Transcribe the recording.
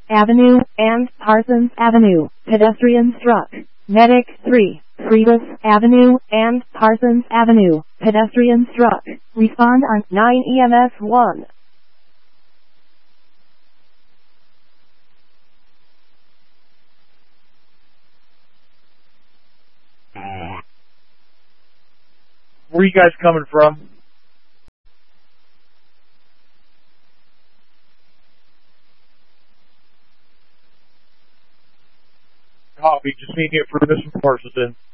Avenue and Parsons Avenue. Pedestrian struck. Medic 3. Freitas Avenue and Parsons Avenue. Pedestrian struck. Respond on 9 EMS 1. Where are you guys coming from? Copy. Just need to get for this from Parsons.